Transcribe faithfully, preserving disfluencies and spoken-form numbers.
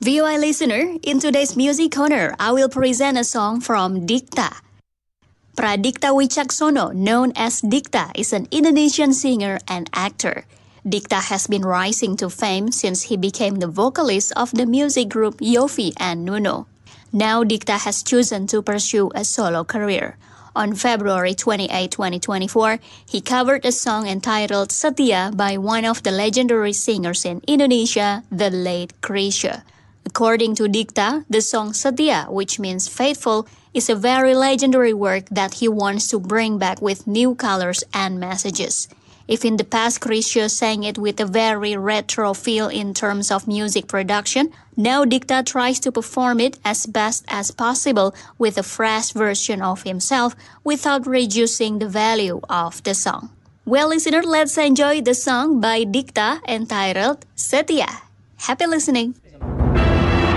V O I listener, in today's Music Corner, I will present a song from Dikta. Pradikta Wicaksono, known as Dikta, is an Indonesian singer and actor. Dikta has been rising to fame since he became the vocalist of the music group Yofi and Nuno. Now Dikta has chosen to pursue a solo career. On February twenty-eighth, twenty twenty-four, he covered a song entitled Setia by one of the legendary singers in Indonesia, the late Chrisye. According to Dikta, the song Setia, which means faithful, is a very legendary work that he wants to bring back with new colors and messages. If in the past Chrisye sang it with a very retro feel in terms of music production, now Dikta tries to perform it as best as possible with a fresh version of himself without reducing the value of the song. Well, listener, let's enjoy the song by Dikta entitled Setia. Happy listening!